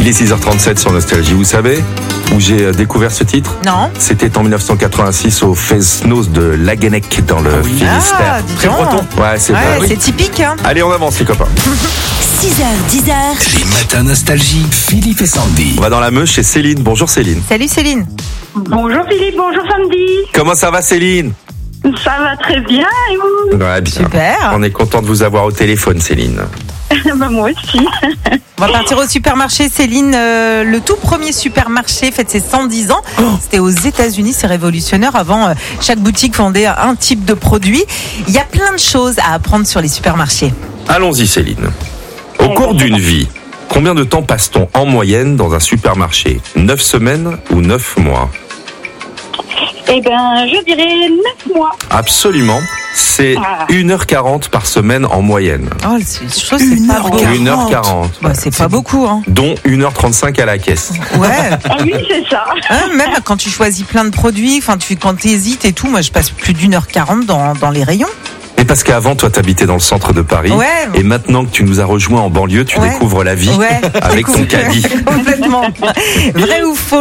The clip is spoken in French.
Il est 6h37 sur Nostalgie. Vous savez où j'ai découvert ce titre ? Non. C'était en 1986 au Fest-Noz de Laguenec dans le Finistère. dis Très donc. breton. Ouais, c'est vrai. C'est typique. Hein. Allez, on avance les copains. 6h, 10h. Les matins Nostalgie, Philippe et Sandy. On va dans la Meuse chez Céline. Bonjour Céline. Salut Céline. Bonjour Philippe, bonjour Sandy. Comment ça va Céline ? Ça va très bien et vous? Ouais, bien. Super. On est content de vous avoir au téléphone Céline. Moi aussi. On va partir au supermarché Céline. Le tout premier supermarché fête ses 110 ans. C'était aux États-Unis, c'est révolutionnaire. Avant, chaque boutique vendait un type de produit. Il y a plein de choses à apprendre sur les supermarchés. Allons-y Céline. Au cours d'une vie, combien de temps passe-t-on en moyenne dans un supermarché ? 9 semaines ou 9 mois ? Eh ben, je dirais 9 mois. Absolument. C'est 1h40 par semaine en moyenne. Oh, je trouve que c'est pas beau. 1h40. Bah, c'est pas beaucoup, hein. Dont 1h35 à la caisse. Ouais. Ah oui, c'est ça. Hein, même quand tu choisis plein de produits, quand tu hésites et tout, moi je passe plus d'1h40 dans les rayons. Et parce qu'avant, toi, t'habitais dans le centre de Paris. Ouais. Et maintenant que tu nous as rejoints en banlieue, tu découvres la vie avec ton caddie. Complètement. Vrai ou faux?